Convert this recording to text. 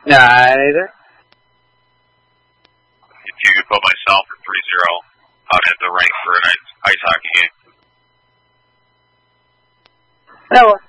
Nah, neither. If you could put myself at 3-0, I'd hit the rink for an ice hockey game. No.